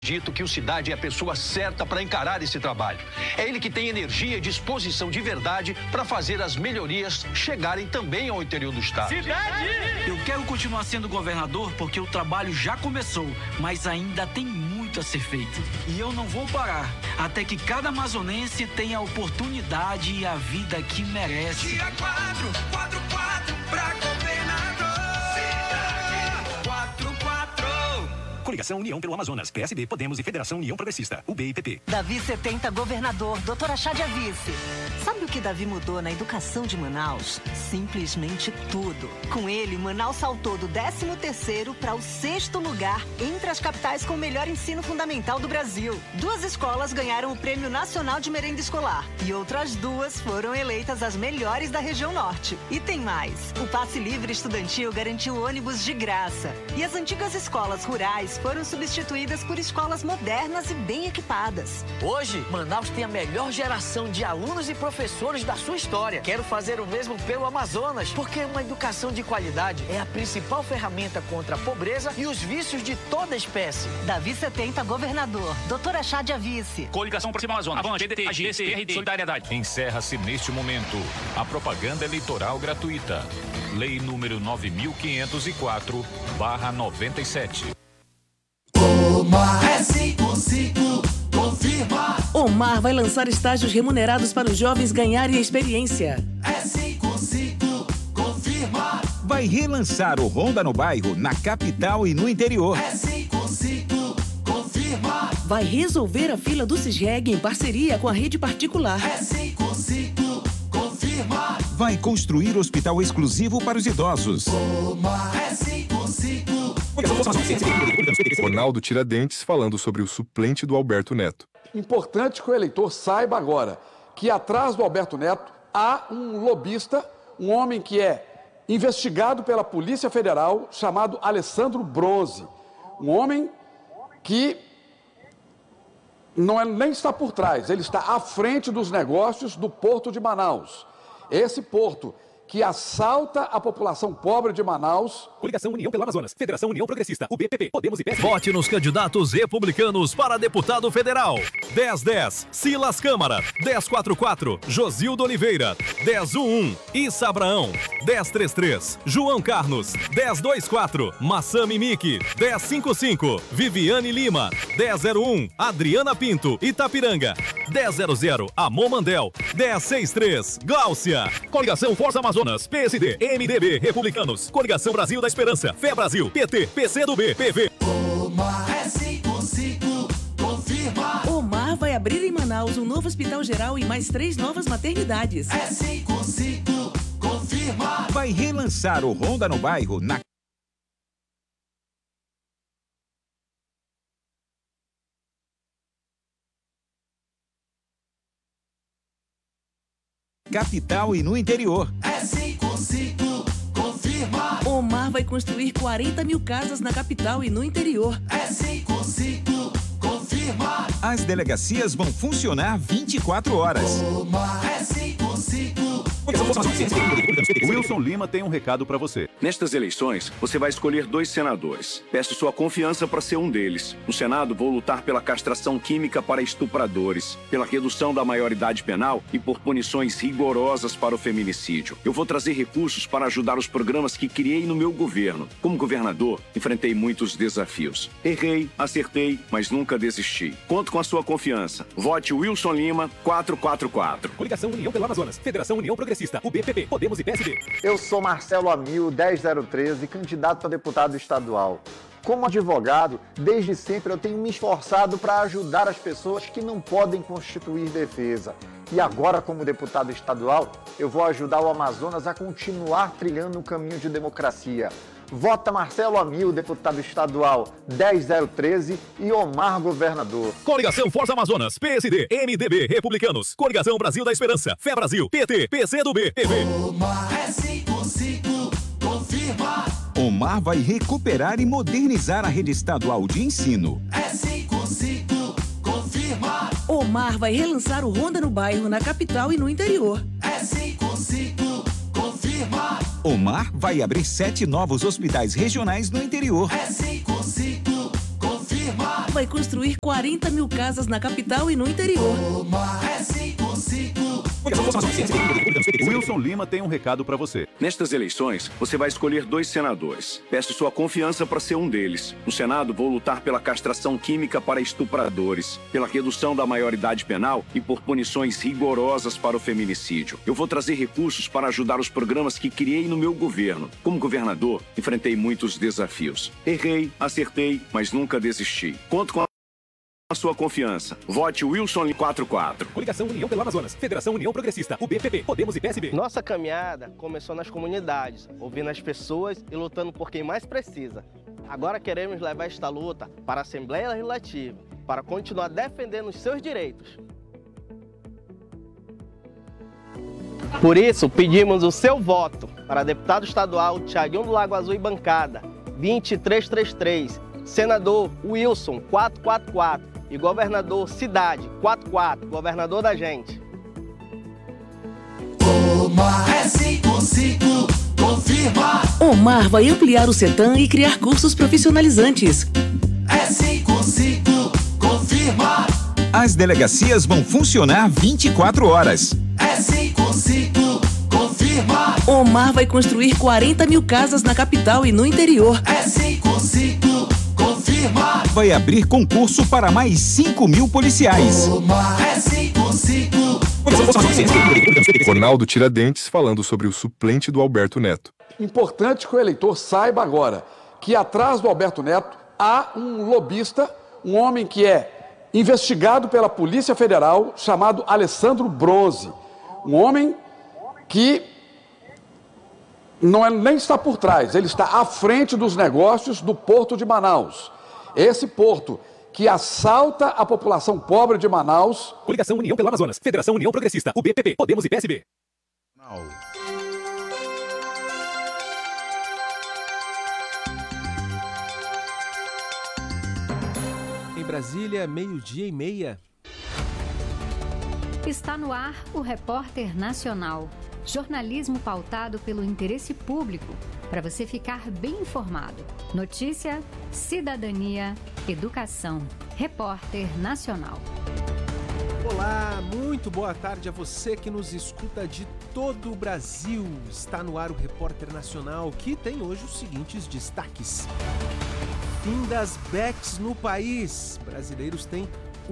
Dito que o Cidade é a pessoa certa para encarar esse trabalho. É ele que tem energia e disposição de verdade para fazer as melhorias chegarem também ao interior do estado. Cidade! Eu quero continuar sendo governador porque o trabalho já começou, mas ainda tem muito a ser feito. E eu não vou parar até que cada amazonense tenha a oportunidade e a vida que merece. Dia 444 pra governador. Cidade 44. Coligação União pelo Amazonas, PSB, Podemos e Federação União Progressista, UB e PP. Davi 70, governador, doutora Chádia Vice. Sabe o que Davi mudou na educação de Manaus? Simplesmente tudo. Com ele, Manaus saltou do 13º para o 6º lugar entre as capitais com o melhor ensino fundamental do Brasil. 2 escolas ganharam o Prêmio Nacional de Merenda Escolar e outras 2 foram eleitas as melhores da região norte. E tem mais. O Passe Livre Estudantil garantiu ônibus de graça. E as antigas escolas rurais foram substituídas por escolas modernas e bem equipadas. Hoje, Manaus tem a melhor geração de alunos e professores da sua história. Quero fazer o mesmo pelo Amazonas, porque uma educação de qualidade é a principal ferramenta contra a pobreza e os vícios de toda espécie. Davi 70, governador. Doutora Chádia Vice. Coligação Próxima Amazonas. Avante, PDT, AGS, PRD, Solidariedade. Encerra-se neste momento a propaganda eleitoral gratuita. Lei número 9.504/97. Omar é 55, confirma. Omar vai lançar estágios remunerados para os jovens ganharem experiência. É 55, confirma. Vai relançar o Ronda no Bairro, na capital e no interior. É 55, confirma. Vai resolver a fila do Cisreg em parceria com a rede particular. É 55, confirma. Vai construir hospital exclusivo para os idosos. Omar é 55. Ronaldo Tiradentes falando sobre o suplente do Alberto Neto. Importante que o eleitor saiba agora que atrás do Alberto Neto há um lobista, um homem que é investigado pela Polícia Federal, chamado Alessandro Bronze. Um homem que nem está por trás, ele está à frente dos negócios do Porto de Manaus. Esse porto que assalta a população pobre de Manaus. Coligação União pelo Amazonas, Federação União Progressista, UBPP, Podemos e PSB. Vote nos candidatos republicanos para deputado federal. 1010, Silas Câmara. 1044, Josildo Oliveira. 1011, Issa Abraão. 1033, João Carlos. 1024, Massami Miki. 1055, Viviane Lima. 1001, Adriana Pinto, Itapiranga. 1000, Amon Mandel. 1063, Gláucia. Coligação Força Amazonas, PSD, MDB, Republicanos. Coligação Brasil da Esperança, Fé Brasil, PT, PCdoB, PV. Omar é 55, confirma. Omar vai abrir em Manaus um novo hospital geral e mais 3 novas maternidades. É 55, confirma. Vai relançar o Ronda no Bairro, na capital e no interior. É 55, confirma. Omar vai construir 40 mil casas na capital e no interior. É 55, confirma. As delegacias vão funcionar 24 horas. Omar é 55. Wilson Lima tem um recado para você. Nestas eleições, você vai escolher 2 senadores. Peço sua confiança para ser um deles. No Senado, vou lutar pela castração química para estupradores, pela redução da maioridade penal e por punições rigorosas para o feminicídio. Eu vou trazer recursos para ajudar os programas que criei no meu governo. Como governador, enfrentei muitos desafios. Errei, acertei, mas nunca desisti. Conto com a sua confiança. Vote Wilson Lima 444. Coligação União pelo Amazonas, Federação União Progressista, UBPP, Podemos e PSB. Eu sou Marcelo Amil, 10013, candidato a deputado estadual. Como advogado, desde sempre eu tenho me esforçado para ajudar as pessoas que não podem constituir defesa. E agora, como deputado estadual, eu vou ajudar o Amazonas a continuar trilhando o caminho de democracia. Vota Marcelo Amil, deputado estadual 10013 e Omar, governador. Coligação Força Amazonas, PSD, MDB, Republicanos. Coligação Brasil da Esperança, Fé Brasil, PT, PCdoB, PV. Omar é 55, confirma. Omar vai recuperar e modernizar a rede estadual de ensino. É 55, confirma. Omar vai relançar o Ronda no Bairro, na capital e no interior. É 55, confirma. Omar vai abrir 7 novos hospitais regionais no interior. É 55, confirma. Vai vai construir 40 mil casas na capital e no interior. Omar é 55. Wilson Lima tem um recado para você. Nestas eleições, você vai escolher 2 senadores. Peço sua confiança para ser um deles. No Senado, vou lutar pela castração química para estupradores, pela redução da maioridade penal e por punições rigorosas para o feminicídio. Eu vou trazer recursos para ajudar os programas que criei no meu governo. Como governador, enfrentei muitos desafios. Errei, acertei, mas nunca desisti. Conto com a sua confiança. Vote Wilson 44. Coligação União pelo Amazonas, Federação União Progressista, o BPP, Podemos e PSB. Nossa caminhada começou nas comunidades, ouvindo as pessoas e lutando por quem mais precisa. Agora queremos levar esta luta para a Assembleia Legislativa, para continuar defendendo os seus direitos. Por isso, pedimos o seu voto para deputado estadual Thiaguinho do Lago Azul e bancada 2333, senador Wilson 444 e governador Cidade 44, governador da gente. Omar é 55, confirma. Omar vai ampliar o CETAM e criar cursos profissionalizantes. É 55, confirma. As delegacias vão funcionar 24 horas. É 55, confirma. Omar vai construir 40 mil casas na capital e no interior. É 55, confirma. Vai abrir concurso para mais 5 mil policiais. Omar é 55. Ronaldo Tiradentes falando sobre o suplente do Alberto Neto. Importante que o eleitor saiba agora que atrás do Alberto Neto há um lobista, um homem que é investigado pela Polícia Federal, chamado Alessandro Bronze. Um homem que nem está por trás, ele está à frente dos negócios do Porto de Manaus. Esse porto que assalta a população pobre de Manaus. Coligação União pelo Amazonas, Federação União Progressista, o BPP, Podemos e PSB. Em Brasília, 12:30. Está no ar o Repórter Nacional. Jornalismo pautado pelo interesse público, para você ficar bem informado. Notícia, cidadania, educação. Repórter Nacional. Olá, muito boa tarde a você que nos escuta de todo o Brasil. Está no ar o Repórter Nacional, que tem hoje os seguintes destaques. Fim das bets no país. Brasileiros têm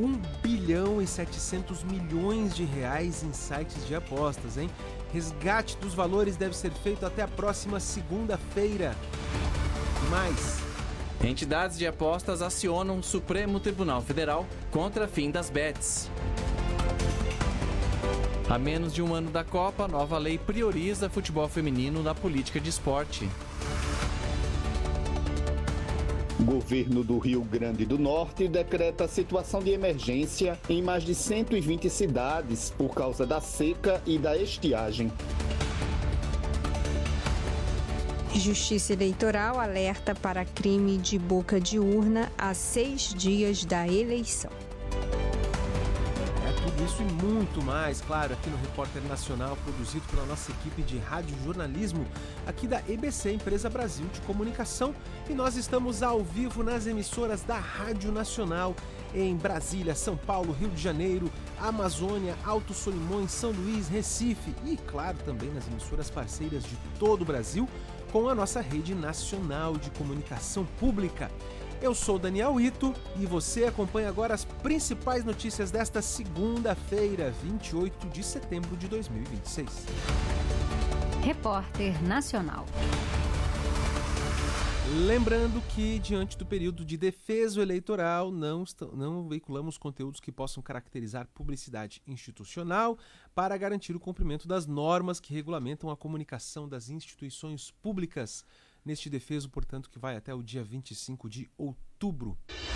1,7 bilhões de reais em sites de apostas, hein? Resgate dos valores deve ser feito até a próxima segunda-feira. Mais. Entidades de apostas acionam o Supremo Tribunal Federal contra fim das bets. A menos de um ano da Copa, a nova lei prioriza futebol feminino na política de esporte. O governo do Rio Grande do Norte decreta situação de emergência em mais de 120 cidades por causa da seca e da estiagem. Justiça Eleitoral alerta para crime de boca de urna a 6 dias da eleição. Tudo isso e muito mais, claro, aqui no Repórter Nacional, produzido pela nossa equipe de radiojornalismo, aqui da EBC, Empresa Brasil de Comunicação. E nós estamos ao vivo nas emissoras da Rádio Nacional, em Brasília, São Paulo, Rio de Janeiro, Amazônia, Alto Solimões, São Luís, Recife e, claro, também nas emissoras parceiras de todo o Brasil, com a nossa rede nacional de comunicação pública. Eu sou Daniel Ito e você acompanha agora as principais notícias desta segunda-feira, 28 de setembro de 2026. Repórter Nacional. Lembrando que, diante do período de defeso eleitoral, não veiculamos conteúdos que possam caracterizar publicidade institucional para garantir o cumprimento das normas que regulamentam a comunicação das instituições públicas. Neste defeso, portanto, que vai até o dia 25 de outubro.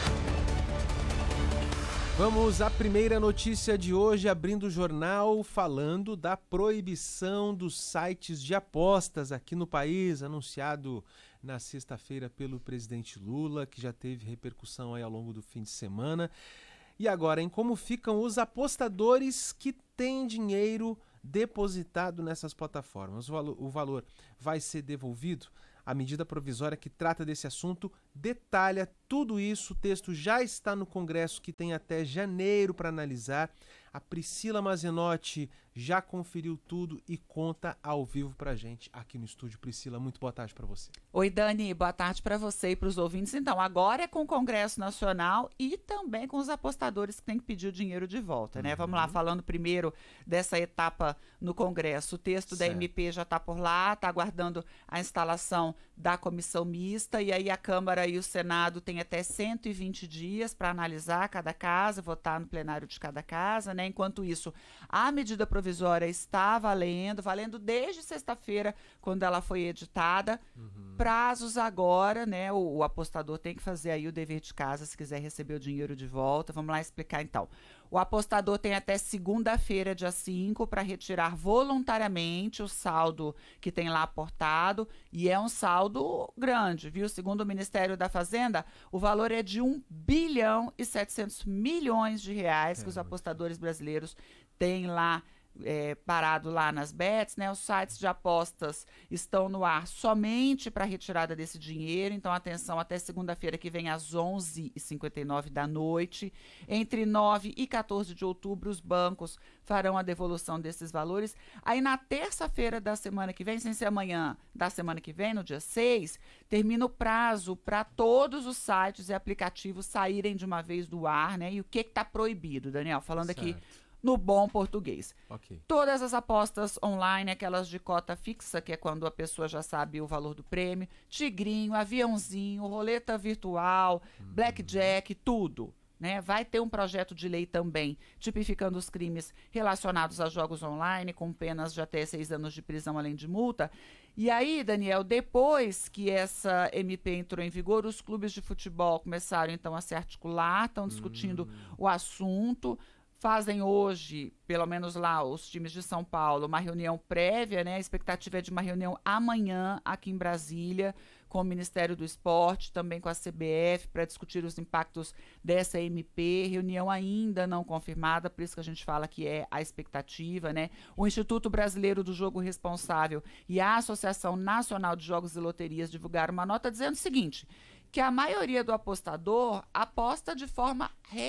Vamos à primeira notícia de hoje, abrindo o jornal falando da proibição dos sites de apostas aqui no país, anunciado na sexta-feira pelo presidente Lula, que já teve repercussão aí ao longo do fim de semana. E agora, em como ficam os apostadores que têm dinheiro depositado nessas plataformas? O valor vai ser devolvido? A medida provisória que trata desse assunto detalha tudo isso. O texto já está no Congresso, que tem até janeiro para analisar. A Priscila Mazenotti já conferiu tudo e conta ao vivo pra gente aqui no estúdio. Priscila, muito boa tarde para você. Oi, Dani, boa tarde para você e para os ouvintes. Então, agora é com o Congresso Nacional e também com os apostadores que têm que pedir o dinheiro de volta, né? Vamos lá, falando primeiro dessa etapa no Congresso. O texto da MP já está por lá, está aguardando a instalação da comissão mista, e aí a Câmara e o Senado têm até 120 dias para analisar cada casa, votar no plenário de cada casa, né? Enquanto isso, a medida provisória está valendo desde sexta-feira, quando ela foi editada. Prazos agora, né? O apostador tem que fazer aí o dever de casa se quiser receber o dinheiro de volta. Vamos lá explicar então. O apostador tem até segunda-feira, dia 5, para retirar voluntariamente o saldo que tem lá aportado, e é um saldo grande, viu? Segundo o Ministério da Fazenda, o valor é de 1 bilhão e 700 milhões de reais que os apostadores brasileiros têm lá parado lá nas bets, né? Os sites de apostas estão no ar somente para retirada desse dinheiro, então atenção, até segunda-feira que vem às 11h59 da noite. Entre 9 e 14 de outubro, os bancos farão a devolução desses valores. Aí na terça-feira da semana que vem, sem ser amanhã da semana que vem, no dia 6, termina o prazo para todos os sites e aplicativos saírem de uma vez do ar, né? E o que está proibido, Daniel? Falando aqui no bom português. Todas as apostas online, aquelas de cota fixa, que é quando a pessoa já sabe o valor do prêmio, tigrinho, aviãozinho, roleta virtual, blackjack, tudo, né? Vai ter um projeto de lei também tipificando os crimes relacionados a jogos online, com penas de até 6 anos de prisão, além de multa. E aí, Daniel, depois que essa MP entrou em vigor, os clubes de futebol começaram então a se articular, estão discutindo o assunto. Fazem hoje, pelo menos lá, os times de São Paulo, uma reunião prévia, né? A expectativa é de uma reunião amanhã aqui em Brasília, com o Ministério do Esporte, também com a CBF, para discutir os impactos dessa MP. Reunião ainda não confirmada, por isso que a gente fala que é a expectativa, né? O Instituto Brasileiro do Jogo Responsável e a Associação Nacional de Jogos e Loterias divulgaram uma nota dizendo o seguinte: que a maioria do apostador aposta de forma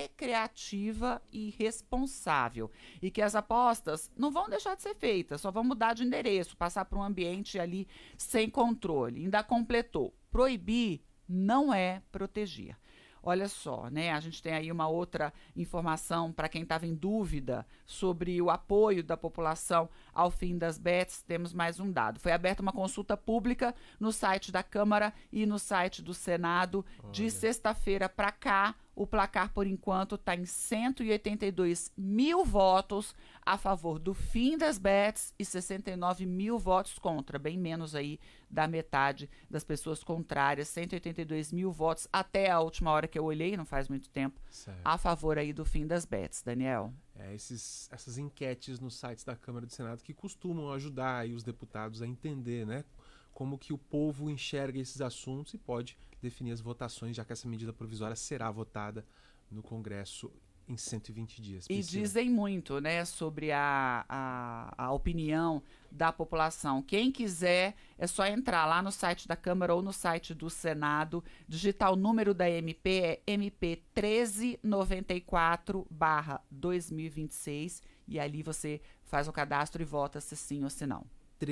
recreativa e responsável, e que as apostas não vão deixar de ser feitas, só vão mudar de endereço, passar para um ambiente ali sem controle. Ainda completou: proibir não é proteger. Olha só, né? A gente tem aí uma outra informação para quem estava em dúvida sobre o apoio da população ao fim das bets. Temos mais um dado. Foi aberta uma consulta pública no site da Câmara e no site do Senado. De sexta-feira para cá, o placar, por enquanto, está em 182 mil votos a favor do fim das bets e 69 mil votos contra, bem menos aí da metade das pessoas contrárias, 182 mil votos até a última hora que eu olhei, não faz muito tempo, a favor aí do fim das bets, Daniel. Essas enquetes nos sites da Câmara e do Senado que costumam ajudar aí os deputados a entender, né, como que o povo enxerga esses assuntos e pode definir as votações, já que essa medida provisória será votada no Congresso em 120 dias. E dizem muito, né, sobre a opinião da população. Quem quiser, é só entrar lá no site da Câmara ou no site do Senado, digitar o número da MP, é MP 1394/2026, e ali você faz o cadastro e vota se sim ou se não.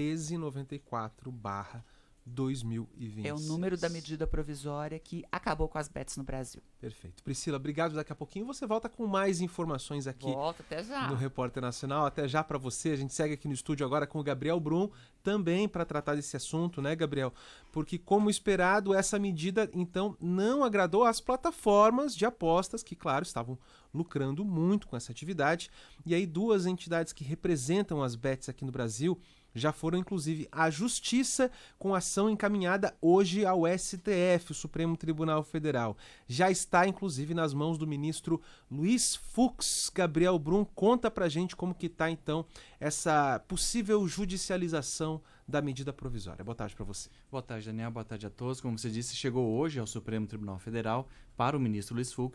1394/2026. É o número da medida provisória que acabou com as bets no Brasil. Perfeito. Priscila, obrigado. Daqui a pouquinho você volta com mais informações aqui. Volta até já. No Repórter Nacional. Até já para você. A gente segue aqui no estúdio agora com o Gabriel Brum, também para tratar desse assunto, né, Gabriel? Porque, como esperado, essa medida, então, não agradou às plataformas de apostas, que, claro, estavam lucrando muito com essa atividade. E aí, duas entidades que representam as bets aqui no Brasil já foram, inclusive, à Justiça, com ação encaminhada hoje ao STF, o Supremo Tribunal Federal. Já está, inclusive, nas mãos do ministro Luiz Fux. Gabriel Brum, conta pra gente como que tá, então, essa possível judicialização da medida provisória. Boa tarde para você. Boa tarde, Daniel. Boa tarde a todos. Como você disse, chegou hoje ao Supremo Tribunal Federal para o ministro Luiz Fux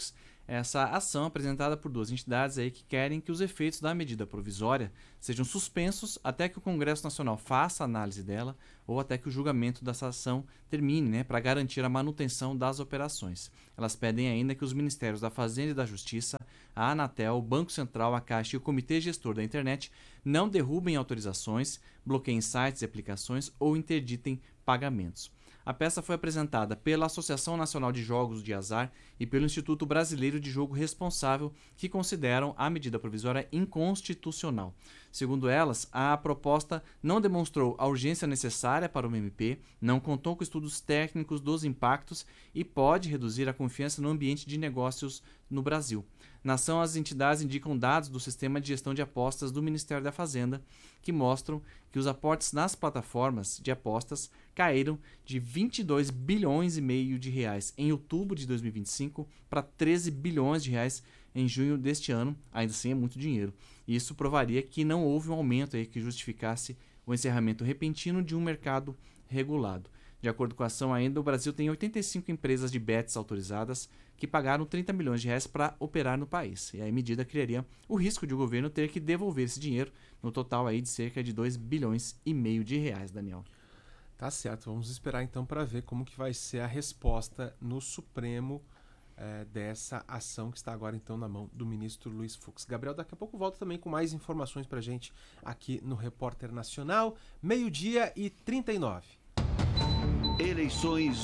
essa ação apresentada por duas entidades aí que querem que os efeitos da medida provisória sejam suspensos até que o Congresso Nacional faça a análise dela ou até que o julgamento dessa ação termine, né, para garantir a manutenção das operações. Elas pedem ainda que os Ministérios da Fazenda e da Justiça, a Anatel, o Banco Central, a Caixa e o Comitê Gestor da Internet não derrubem autorizações, bloqueiem sites e aplicações ou interditem pagamentos. A peça foi apresentada pela Associação Nacional de Jogos de Azar e pelo Instituto Brasileiro de Jogo Responsável, que consideram a medida provisória inconstitucional. Segundo elas, a proposta não demonstrou a urgência necessária para o MP, não contou com estudos técnicos dos impactos e pode reduzir a confiança no ambiente de negócios no Brasil. Na ação, as entidades indicam dados do Sistema de Gestão de Apostas do Ministério da Fazenda, que mostram que os aportes nas plataformas de apostas caíram de 22 bilhões e meio de reais em outubro de 2025 para 13 bilhões de reais em junho deste ano. Ainda assim é muito dinheiro. Isso provaria que não houve um aumento aí que justificasse o encerramento repentino de um mercado regulado. De acordo com a ação ainda, o Brasil tem 85 empresas de bets autorizadas que pagaram 30 milhões de reais para operar no país. E a medida criaria o risco de o governo ter que devolver esse dinheiro, no total aí de cerca de 2 bilhões e meio de reais, Daniel. Tá certo, vamos esperar então para ver como que vai ser a resposta no Supremo dessa ação que está agora então na mão do ministro Luiz Fux. Gabriel, daqui a pouco volta também com mais informações para a gente aqui no Repórter Nacional, 12:39. Eleições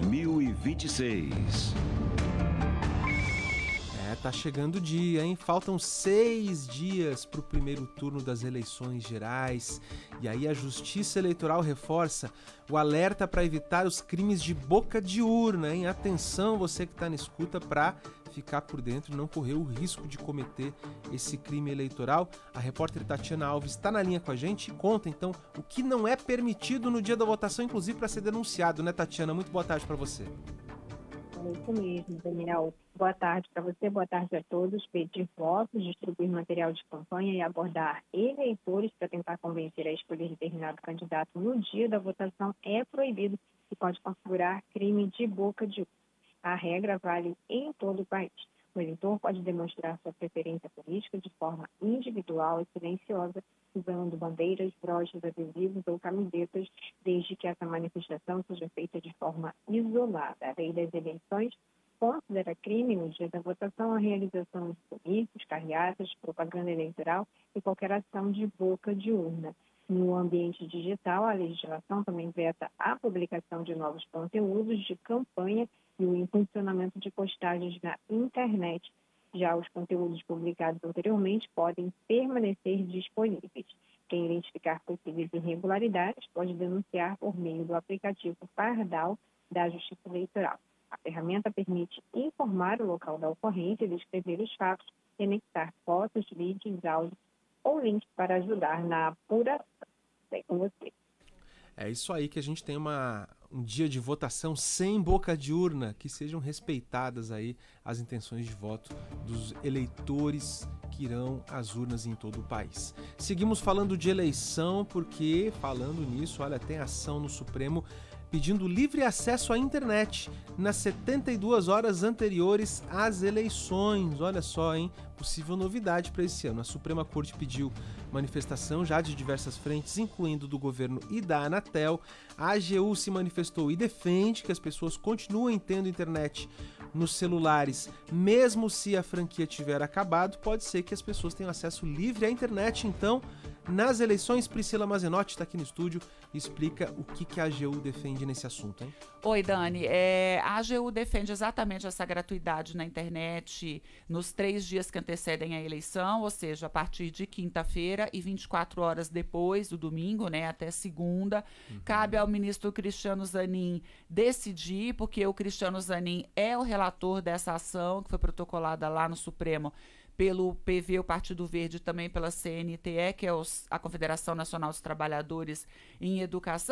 2026. Tá chegando o dia, hein? Faltam 6 dias para o primeiro turno das eleições gerais. E aí a Justiça Eleitoral reforça o alerta para evitar os crimes de boca de urna, hein? Atenção, você que está na escuta, para ficar por dentro e não correr o risco de cometer esse crime eleitoral. A repórter Tatiana Alves está na linha com a gente e conta, então, o que não é permitido no dia da votação, inclusive para ser denunciado, né, Tatiana? Muito boa tarde para você. É isso mesmo, Daniel. Boa tarde para você, boa tarde a todos. Pedir votos, distribuir material de campanha e abordar eleitores para tentar convencer a escolher determinado candidato no dia da votação é proibido e pode configurar crime de boca de urna. A regra vale em todo o país. O eleitor pode demonstrar sua preferência política de forma individual e silenciosa, usando bandeiras, broches, adesivos ou camisetas, desde que essa manifestação seja feita de forma isolada. A lei das eleições considera crime no dia da votação a realização de comícios, carreatas, propaganda eleitoral e qualquer ação de boca de urna. No ambiente digital, a legislação também veta a publicação de novos conteúdos de campanha e o impulsionamento de postagens na internet. Já os conteúdos publicados anteriormente podem permanecer disponíveis. Quem identificar possíveis irregularidades pode denunciar por meio do aplicativo Pardal da Justiça Eleitoral. A ferramenta permite informar o local da ocorrência, descrever os fatos e anexar fotos, vídeos, áudios ou links para ajudar na apuração. Sei com você. É isso aí, que a gente tem um dia de votação sem boca de urna, que sejam respeitadas aí as intenções de voto dos eleitores que irão às urnas em todo o país. Seguimos falando de eleição, porque, falando nisso, olha, tem ação no Supremo pedindo livre acesso à internet nas 72 horas anteriores às eleições. Olha só, hein? Possível novidade para esse ano. A Suprema Corte pediu manifestação já de diversas frentes, incluindo do governo e da Anatel. A AGU se manifestou e defende que as pessoas continuem tendo internet nos celulares, mesmo se a franquia tiver acabado. Pode ser que as pessoas tenham acesso livre à internet, então, nas eleições. Priscila Mazenotti está aqui no estúdio e explica o que a AGU defende nesse assunto, hein? Oi, Dani. A AGU defende exatamente essa gratuidade na internet nos 3 dias que antecedem a eleição, ou seja, a partir de quinta-feira e 24 horas depois do domingo, né, até segunda. Cabe ao ministro Cristiano Zanin decidir, porque o Cristiano Zanin é o relator dessa ação que foi protocolada lá no Supremo pelo PV, o Partido Verde, também pela CNTE, que é a Confederação Nacional dos Trabalhadores em Educação.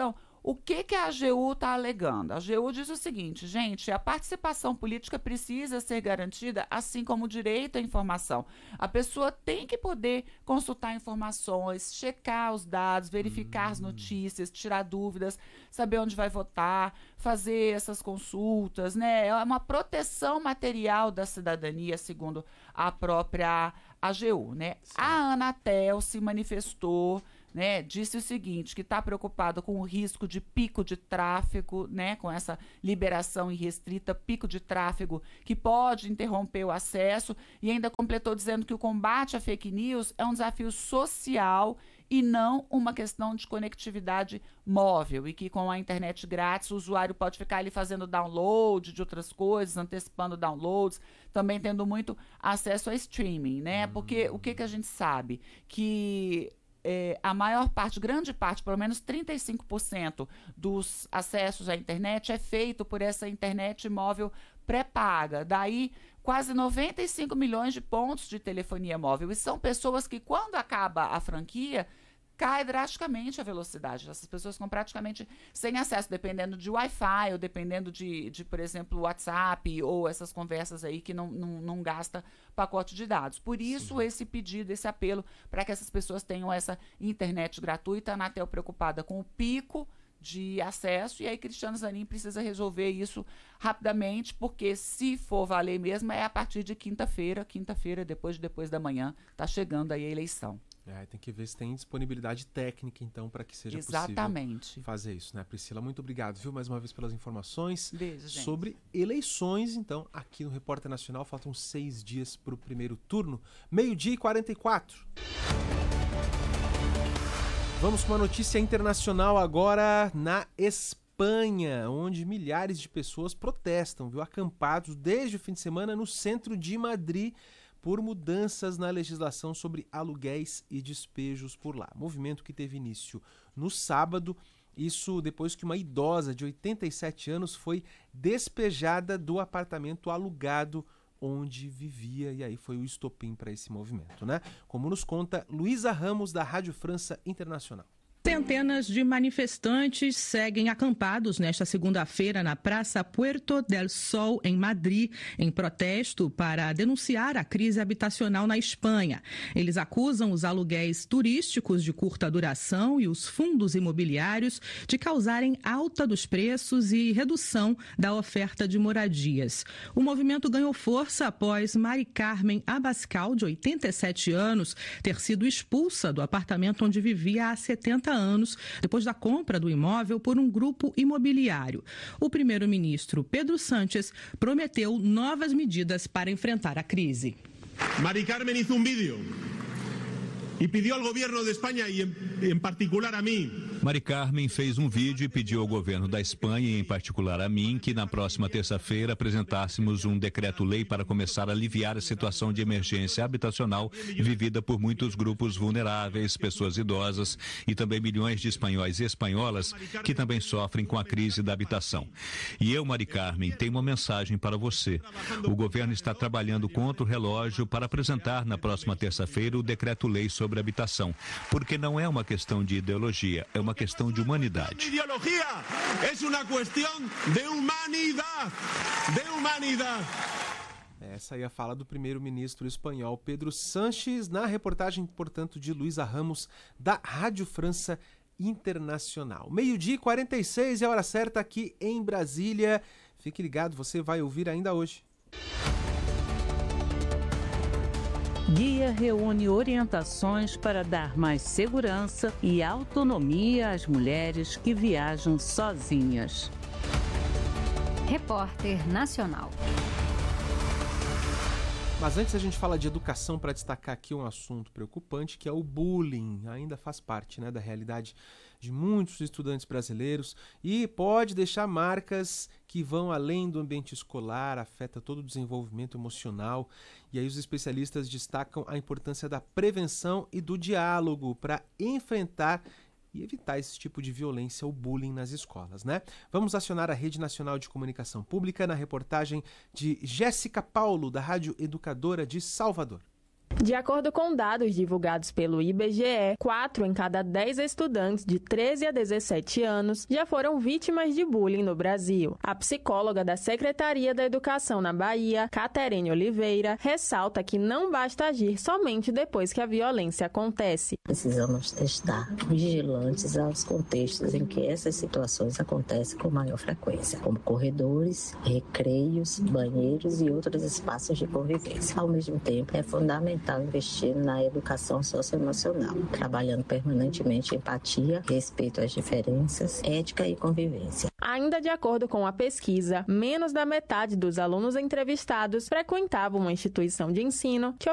O que a AGU está alegando? A AGU diz o seguinte, gente, a participação política precisa ser garantida, assim como o direito à informação. A pessoa tem que poder consultar informações, checar os dados, verificar as notícias, tirar dúvidas, saber onde vai votar, fazer essas consultas, né? É uma proteção material da cidadania, segundo a própria AGU, né? A Anatel se manifestou, né, disse o seguinte, que está preocupado com o risco de pico de tráfego, né, com essa liberação irrestrita, pico de tráfego que pode interromper o acesso, e ainda completou dizendo que o combate à fake news é um desafio social e não uma questão de conectividade móvel, e que com a internet grátis o usuário pode ficar ali fazendo download de outras coisas, antecipando downloads, também tendo muito acesso a streaming, né? Porque o que a gente sabe? Que a maior parte, grande parte, pelo menos 35% dos acessos à internet é feito por essa internet móvel pré-paga. Daí, quase 95 milhões de pontos de telefonia móvel. E são pessoas que, quando acaba a franquia, cai drasticamente a velocidade. Essas pessoas ficam praticamente sem acesso, dependendo de Wi-Fi, ou dependendo de, por exemplo, WhatsApp, ou essas conversas aí que não gasta pacote de dados. Por isso, esse pedido, esse apelo, para que essas pessoas tenham essa internet gratuita. A Anatel preocupada com o pico de acesso, e aí Cristiano Zanin precisa resolver isso rapidamente, porque se for valer mesmo, é a partir de quinta-feira, depois da manhã, está chegando aí a eleição. Tem que ver se tem disponibilidade técnica, então, para que seja Exatamente. possível fazer isso, né? Priscila, muito obrigado, viu, mais uma vez pelas informações. Beijo, gente. Sobre eleições, então, aqui no Repórter Nacional. Faltam 6 dias para o primeiro turno, 12h44. Vamos com uma notícia internacional agora na Espanha, onde milhares de pessoas protestam, viu, acampados desde o fim de semana no centro de Madrid, por mudanças na legislação sobre aluguéis e despejos por lá. Movimento que teve início no sábado, isso depois que uma idosa de 87 anos foi despejada do apartamento alugado onde vivia, e aí foi o estopim para esse movimento, né? Como nos conta Luísa Ramos, da Rádio França Internacional. Centenas de manifestantes seguem acampados nesta segunda-feira na Praça Puerto del Sol, em Madrid, em protesto para denunciar a crise habitacional na Espanha. Eles acusam os aluguéis turísticos de curta duração e os fundos imobiliários de causarem alta dos preços e redução da oferta de moradias. O movimento ganhou força após Mari Carmen Abascal, de 87 anos, ter sido expulsa do apartamento onde vivia há 70 anos, depois da compra do imóvel por um grupo imobiliário. O primeiro-ministro Pedro Sánchez prometeu novas medidas para enfrentar a crise. Mari Carmen hizo un vídeo e pediu ao governo de Espanha e em particular a mim. Mari Carmen fez um vídeo e pediu ao governo da Espanha, e em particular a mim, que na próxima terça-feira apresentássemos um decreto-lei para começar a aliviar a situação de emergência habitacional vivida por muitos grupos vulneráveis, pessoas idosas e também milhões de espanhóis e espanholas que também sofrem com a crise da habitação. E eu, Mari Carmen, tenho uma mensagem para você. O governo está trabalhando contra o relógio para apresentar na próxima terça-feira o decreto-lei sobre habitação, porque não é uma questão de ideologia, é uma questão de humanidade. Ideologia é uma questão de humanidade. Essa aí é a fala do primeiro-ministro espanhol Pedro Sánchez, na reportagem, portanto, de Luísa Ramos, da Rádio França Internacional. 12h46 é a hora certa aqui em Brasília. Fique ligado, você vai ouvir ainda hoje. Guia reúne orientações para dar mais segurança e autonomia às mulheres que viajam sozinhas. Repórter Nacional. Mas antes a gente fala de educação, para destacar aqui um assunto preocupante, que é o bullying. Ainda faz parte, né, da realidade de muitos estudantes brasileiros e pode deixar marcas que vão além do ambiente escolar, afeta todo o desenvolvimento emocional. E aí os especialistas destacam a importância da prevenção e do diálogo para enfrentar e evitar esse tipo de violência, o bullying nas escolas, né? Vamos acionar a Rede Nacional de Comunicação Pública na reportagem de Jéssica Paulo, da Rádio Educadora de Salvador. De acordo com dados divulgados pelo IBGE, 4 em cada 10 estudantes de 13 a 17 anos já foram vítimas de bullying no Brasil. A psicóloga da Secretaria da Educação na Bahia, Caterine Oliveira, ressalta que não basta agir somente depois que a violência acontece. Precisamos estar vigilantes aos contextos em que essas situações acontecem com maior frequência, como corredores, recreios, banheiros e outros espaços de convivência. Ao mesmo tempo, é fundamental investir na educação socioemocional, trabalhando permanentemente empatia, respeito às diferenças, ética e convivência. Ainda de acordo com a pesquisa, menos da metade dos alunos entrevistados frequentavam uma instituição de ensino que